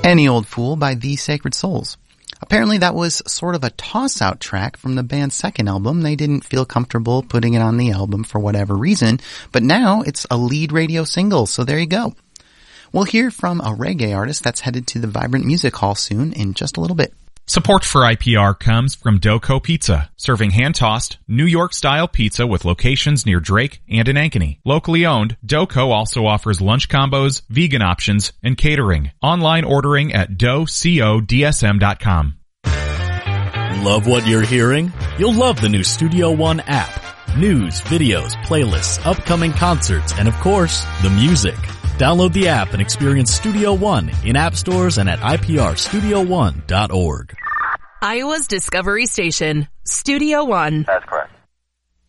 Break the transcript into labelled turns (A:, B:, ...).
A: Any Old Fool by The Sacred Souls. Apparently that was sort of a toss-out track from the band's second album. They didn't feel comfortable putting it on the album for whatever reason, but now it's a lead radio single, so there you go. We'll hear from a reggae artist that's headed to the Vibrant Music Hall soon in just a little bit.
B: Support for IPR comes from Doco Pizza, serving hand-tossed, New York-style pizza with locations near Drake and in Ankeny. Locally owned, Doco also offers lunch combos, vegan options, and catering. Online ordering at docodsm.com.
C: Love what you're hearing? You'll love the new Studio One app. News, videos, playlists, upcoming concerts, and of course, the music. Download the app and experience Studio One in app stores and at iprstudio1.org.
D: Iowa's Discovery Station, Studio One.
E: That's correct.